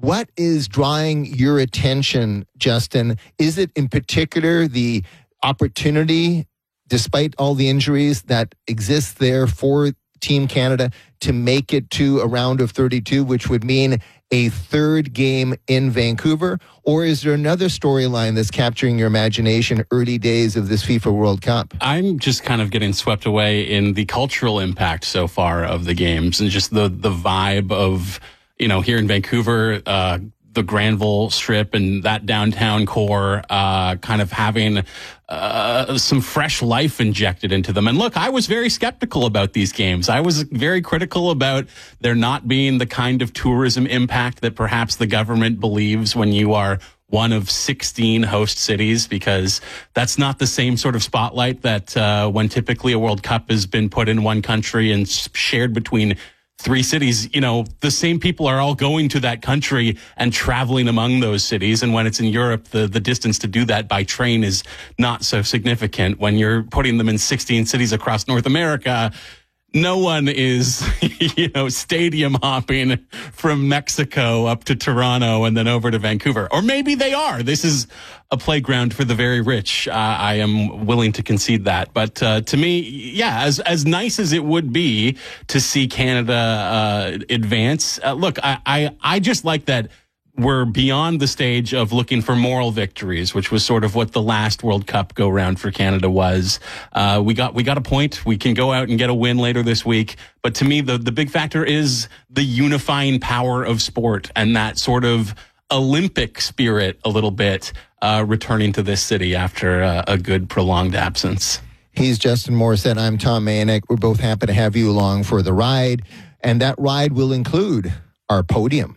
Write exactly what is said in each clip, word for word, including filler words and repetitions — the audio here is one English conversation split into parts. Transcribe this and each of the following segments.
What is drawing your attention, Justin? Is it in particular the opportunity, despite all the injuries, that exists there for Team Canada to make it to a round of thirty-two, which would mean a third game in Vancouver? Or is there another storyline that's capturing your imagination early days of this FIFA World Cup? I'm just kind of getting swept away in the cultural impact so far of the games and just the, the vibe of, you know, here in Vancouver, uh, the Granville Strip and that downtown core, uh, kind of having uh, some fresh life injected into them. And look, I was very skeptical about these games. I was very critical about there not being the kind of tourism impact that perhaps the government believes when you are one of sixteen host cities, because that's not the same sort of spotlight that uh, when typically a World Cup has been put in one country and shared between three cities, you know, the same people are all going to that country and traveling among those cities. And when it's in Europe, the, the distance to do that by train is not so significant. When you're putting them in sixteen cities across North America, no one is, you know, stadium hopping from Mexico up to Toronto and then over to Vancouver. Or maybe they are. This is a playground for the very rich. Uh, I am willing to concede that. But uh, to me, yeah, as as nice as it would be to see Canada uh, advance, uh, look, I, I I just like that we're beyond the stage of looking for moral victories, which was sort of what the last World Cup go round for Canada was. Uh, we got we got a point. We can go out and get a win later this week. But to me, the, the big factor is the unifying power of sport and that sort of Olympic spirit a little bit uh, returning to this city after uh, a good prolonged absence. He's Justin Morissette. I'm Tom Mayenik. We're both happy to have you along for the ride. And that ride will include our podium.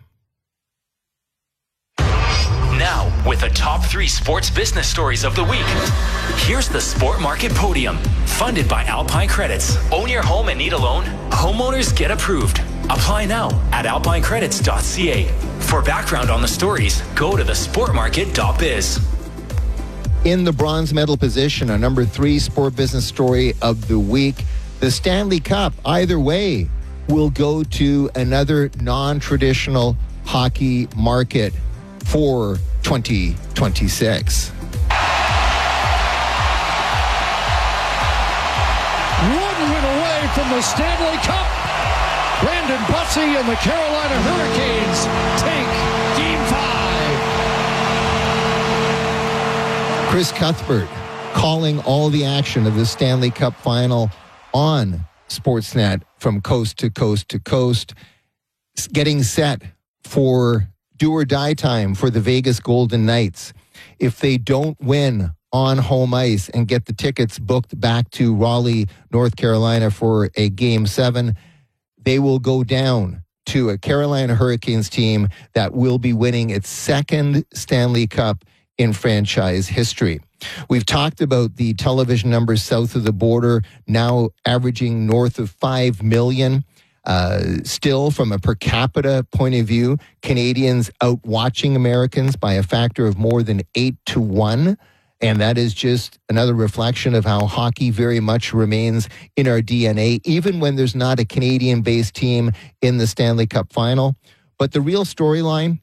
Now, with the top three sports business stories of the week, here's the Sport Market Podium, funded by Alpine Credits. Own your home and need a loan? Homeowners get approved. Apply now at alpine credits dot c a. For background on the stories, go to the sport market dot biz. In the bronze medal position, a number three sport business story of the week, the Stanley Cup, either way, will go to another non-traditional hockey market for twenty twenty-six. One win away from the Stanley Cup. Brandon Bussey and the Carolina Hurricanes take Game five. Chris Cuthbert calling all the action of the Stanley Cup final on Sportsnet from coast to coast to coast, getting set for do or die time for the Vegas Golden Knights. If they don't win on home ice and get the tickets booked back to Raleigh, North Carolina for a game seven, they will go down to a Carolina Hurricanes team that will be winning its second Stanley Cup in franchise history. We've talked about the television numbers south of the border, now averaging north of five million. Uh, still, from a per capita point of view, Canadians out watching Americans by a factor of more than eight to one. And that is just another reflection of how hockey very much remains in our D N A, even when there's not a Canadian-based team in the Stanley Cup final. But the real storyline,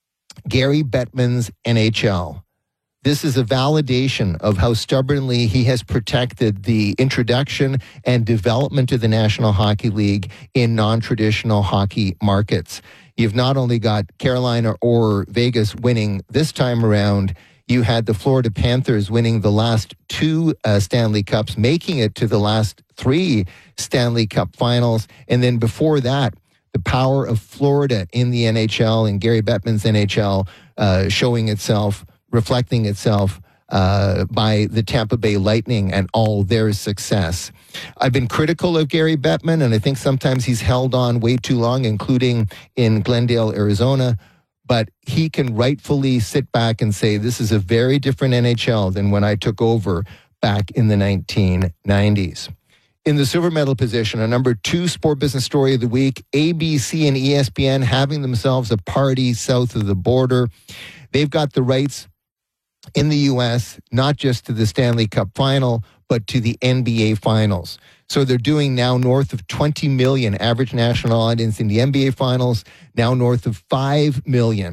Gary Bettman's N H L. This is a validation of how stubbornly he has protected the introduction and development of the National Hockey League in non-traditional hockey markets. You've not only got Carolina or Vegas winning this time around, you had the Florida Panthers winning the last two uh, Stanley Cups, making it to the last three Stanley Cup finals. And then before that, the power of Florida in the N H L and Gary Bettman's N H L uh, showing itself, reflecting itself uh, by the Tampa Bay Lightning and all their success. I've been critical of Gary Bettman, and I think sometimes he's held on way too long, including in Glendale, Arizona. But he can rightfully sit back and say, this is a very different N H L than when I took over back in the nineteen nineties. In the silver medal position, a number two sport business story of the week, A B C and E S P N having themselves a party south of the border. They've got the rights in the U S, not just to the Stanley Cup final, but to the N B A finals. So they're doing now north of twenty million average national audience in the N B A finals, now north of five million